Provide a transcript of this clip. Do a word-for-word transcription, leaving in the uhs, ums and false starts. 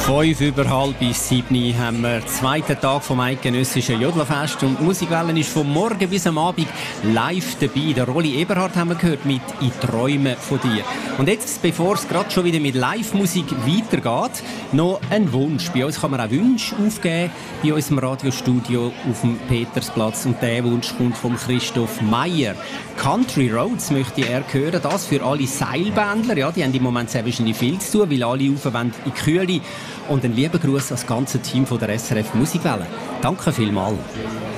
Fünf über halb bis sieben haben wir den zweiten Tag vom eidgenössischen Jodlerfest und die Musikwelle ist von morgen bis am Abend live dabei. Der Rolli Eberhardt haben wir gehört mit «Ich träume von dir». Und jetzt, bevor es gerade schon wieder mit Live-Musik weitergeht, noch ein Wunsch. Bei uns kann man auch Wünsche aufgeben, bei uns im Radiostudio auf dem Petersplatz. Und der Wunsch kommt von Christoph Meyer. «Country Roads» möchte er hören. Das für alle Seilbändler. Ja, die haben im Moment sehr wahrscheinlich viel zu tun, weil alle rauf wollen in die Kühle. Und einen lieben Gruß an das ganze Team von der S R F Musikwelle. Danke vielmals.